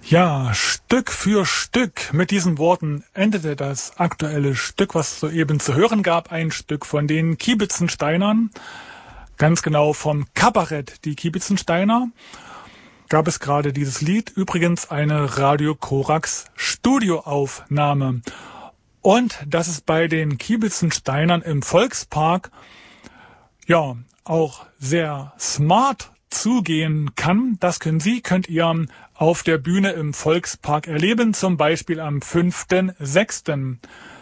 Ja, Stück für Stück. Mit diesen Worten endete das aktuelle Stück, was soeben zu hören gab, ein Stück von den Kiebitzensteinern. Ganz genau vom Kabarett Die Kiebitzensteiner gab es gerade dieses Lied. Übrigens eine Radio Korax Studioaufnahme. Und dass es bei den Kiebitzensteinern im Volkspark ja auch sehr smart zugehen kann, das könnt ihr auf der Bühne im Volkspark erleben, zum Beispiel am 5.6.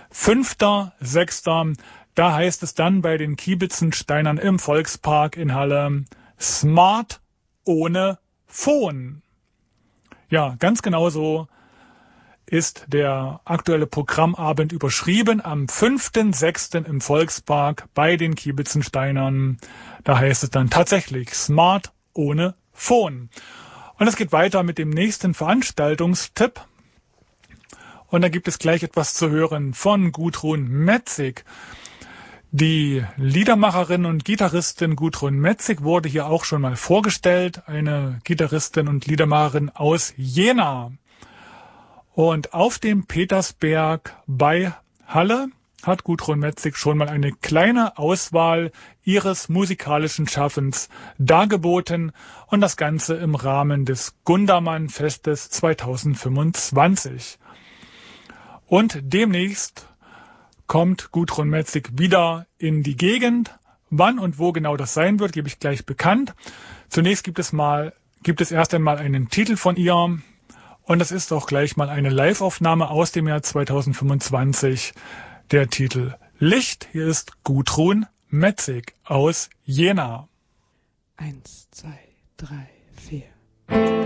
5.6. Da heißt es dann bei den Kiebitzensteinern im Volkspark in Halle Smart ohne Phon. Ja, ganz genau so ist der aktuelle Programmabend überschrieben am 5.6. im Volkspark bei den Kiebitzensteinern. Da heißt es dann tatsächlich Smart ohne Phon. Und es geht weiter mit dem nächsten Veranstaltungstipp. Und da gibt es gleich etwas zu hören von Gudrun Metzig. Die Liedermacherin und Gitarristin Gudrun Metzig wurde hier auch schon mal vorgestellt. Eine Gitarristin und Liedermacherin aus Jena. Und auf dem Petersberg bei Halle hat Gudrun Metzig schon mal eine kleine Auswahl ihres musikalischen Schaffens dargeboten und das Ganze im Rahmen des Gundermann-Festes 2025. Und demnächst kommt Gudrun Metzig wieder in die Gegend. Wann und wo genau das sein wird, gebe ich gleich bekannt. Zunächst gibt es erst einmal einen Titel von ihr und das ist auch gleich mal eine Live-Aufnahme aus dem Jahr 2025. Der Titel Licht. Hier ist Gudrun Metzig aus Jena. 1, 2, 3, 4.